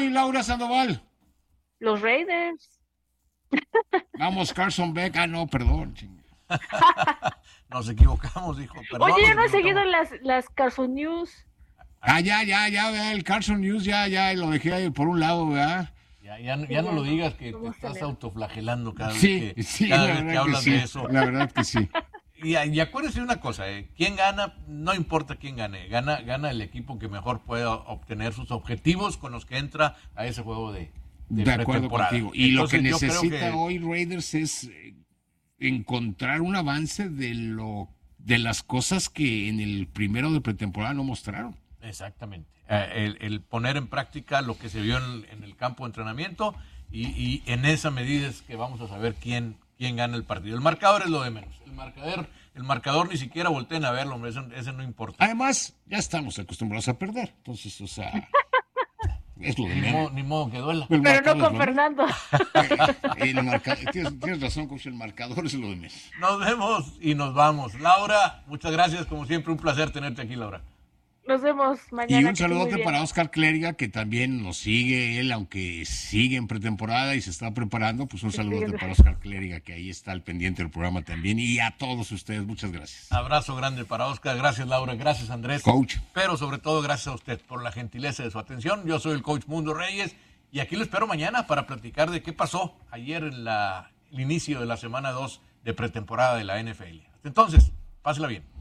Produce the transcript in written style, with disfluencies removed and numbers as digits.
hoy, Laura Sandoval? Los Raiders. Vamos, Carson Beck. No, perdón. Nos equivocamos, dijo. Perdón, Oye, yo no he seguido las Carson News. Ya, el Carson News, ya lo dejé ahí por un lado, ¿verdad? Ya no lo digas, que te estás autoflagelando cada vez que hablas de eso. La verdad que sí. Y acuérdense de una cosa, ¿quién gana? No importa quién gane, gana el equipo que mejor pueda obtener sus objetivos con los que entra a ese juego de acuerdo contigo. Y entonces, lo que necesita hoy Raiders es encontrar un avance de las cosas que en el primero de pretemporada no mostraron. Exactamente. El poner en práctica lo que se vio en el campo de entrenamiento y en esa medida es que vamos a saber quién gana el partido. El marcador es lo de menos. El marcador ni siquiera volteen a verlo, hombre, ese no importa. Además, ya estamos acostumbrados a perder. Entonces, es lo de menos. Ni modo que duela. Pero no con Fernando. Tienes razón, coach, el marcador es lo de menos. Nos vemos y nos vamos. Laura, muchas gracias. Como siempre, un placer tenerte aquí, Laura. Nos vemos mañana. Y un saludote para Oscar Clériga, que también nos sigue él, aunque sigue en pretemporada y se está preparando. Pues un saludote para Oscar Clériga, que ahí está al pendiente del programa también. Y a todos ustedes, muchas gracias. Abrazo grande para Oscar. Gracias, Laura. Gracias, Andrés. Coach. Pero sobre todo, gracias a usted por la gentileza de su atención. Yo soy el coach Mundo Reyes y aquí lo espero mañana para platicar de qué pasó ayer en el inicio de la semana 2 de pretemporada de la NFL. Hasta entonces, pásela bien.